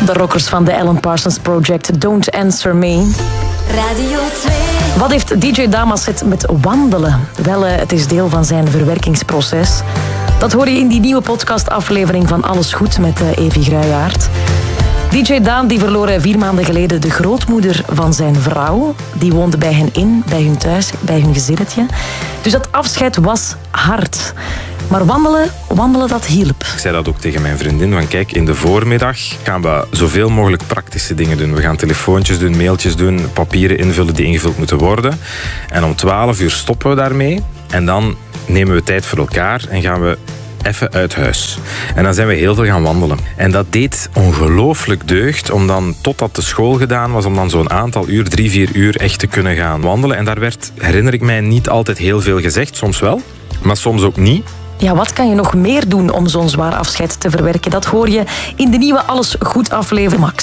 De rockers van de Alan Parsons Project, Don't Answer Me. Radio 2. Wat heeft DJ Damasset met wandelen? Wel, het is deel van zijn verwerkingsproces. Dat hoor je in die nieuwe podcastaflevering van Alles Goed met Evi Gruijaert. DJ Daan die verloor 4 maanden geleden de grootmoeder van zijn vrouw. Die woonde bij hen in, bij hun thuis, bij hun gezinnetje. Dus dat afscheid was hard. Maar wandelen dat hielp. Ik zei dat ook tegen mijn vriendin. Van kijk, in de voormiddag gaan we zoveel mogelijk praktische dingen doen. We gaan telefoontjes doen, mailtjes doen, papieren invullen die ingevuld moeten worden. En om 12 uur stoppen we daarmee. En dan nemen we tijd voor elkaar en gaan we even uit huis. En dan zijn we heel veel gaan wandelen. En dat deed ongelooflijk deugd om dan, totdat de school gedaan was, om dan zo'n aantal uur, 3-4 uur echt te kunnen gaan wandelen. En daar werd, herinner ik mij, niet altijd heel veel gezegd. Soms wel, maar soms ook niet. Ja, wat kan je nog meer doen om zo'n zwaar afscheid te verwerken? Dat hoor je in de nieuwe Alles Goed aflevering Max.